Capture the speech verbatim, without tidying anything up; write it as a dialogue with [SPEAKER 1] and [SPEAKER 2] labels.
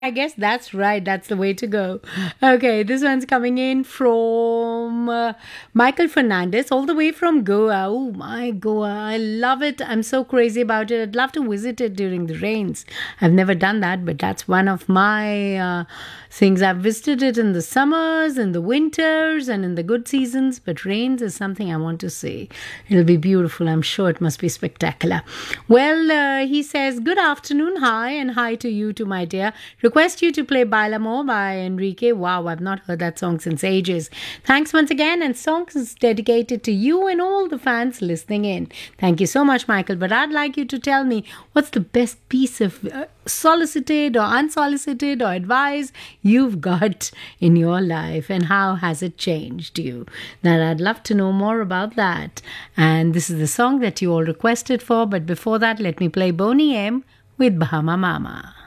[SPEAKER 1] I guess that's right. That's the way to go. Okay, this one's coming in from uh, Michael Fernandez, all the way from Goa. Oh my Goa, I love it. I'm so crazy about it. I'd love to visit it during the rains. I've never done that, but that's one of my uh, things. I've visited it in the summers, in the winters, and in the good seasons. But rains is something I want to see. It'll be beautiful. I'm sure it must be spectacular. Well, uh, he says, good afternoon, hi, and hi to you too, my dear. Request you to play Bailamo by Enrique. Wow, I've not heard that song since ages. Thanks once again, and songs is dedicated to you and all the fans listening in. Thank you so much, Michael. But I'd like you to tell me what's the best piece of uh, solicited or unsolicited or advice you've got in your life, and how has it changed you? Now, I'd love to know more about that. And this is the song that you all requested for. But before that, let me play Boney M with Bahama Mama.